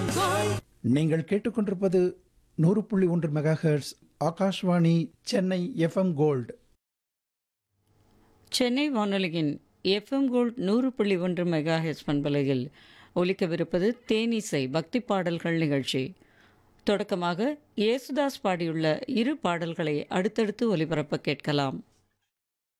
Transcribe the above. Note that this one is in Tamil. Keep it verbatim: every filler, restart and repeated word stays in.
நீங்கள் கேட்டுக்கொண்டிருப்பது நூறு புள்ளி ஒன்று mega hertz Akashvani Chennai FM gold. Chennai வானொலியின் எஃப்எம் கோல்ட் நூறு புள்ளி ஒன்று மெகா ஹெச் பண்பலையில் ஒலிக்கவிருப்பது தேனிசை பக்தி பாடல்கள் நிகழ்ச்சி. தொடக்கமாக இயேசுதாஸ் பாடியுள்ள இரு பாடல்களை அடுத்தடுத்து ஒலிபரப்ப கேட்கலாம்.